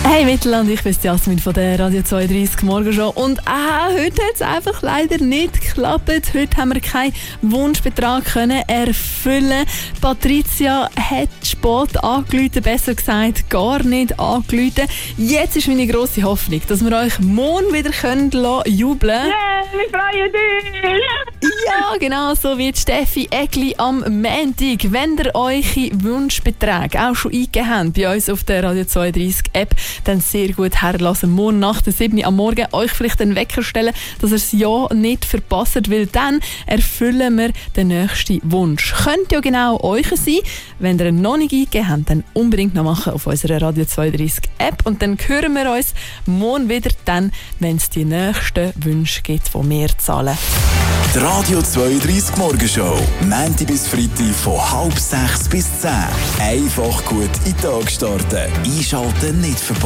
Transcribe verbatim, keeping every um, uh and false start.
Hey Mittelland, ich bin Jasmin von der Radio zweiunddreißig Morgenshow und ah, heute hat es einfach leider nicht geklappt. Heute haben wir keinen Wunschbetrag können erfüllen. Patricia hat spät angerufen, besser gesagt gar nicht angerufen. Jetzt ist meine grosse Hoffnung, dass wir euch morgen wieder können jubeln können. Yeah, wir freuen uns! Ja, genau so wie Steffi Egli am Montag. Wenn ihr eure Wunschbeträge auch schon eingegeben habt bei uns auf der Radio zweiunddreißig App, dann sehr gut herlassen. Morgen nach der sieben Uhr am Morgen euch vielleicht einen Wecker stellen, dass ihr es ja nicht verpasst, weil dann erfüllen wir den nächsten Wunsch. Könnte ja genau euch sein. Wenn ihr ihn noch nicht eingegeben habt, dann unbedingt noch machen auf unserer Radio zweiunddreißig App und dann hören wir uns morgen wieder, dann, wenn es die nächsten Wünsche gibt, die wir zahlen. Die Radio zweiunddreißig Morgenshow. Montag bis Freitag von halb sechs bis zehn. Einfach gut in den Tag starten. Einschalten nicht verpassen.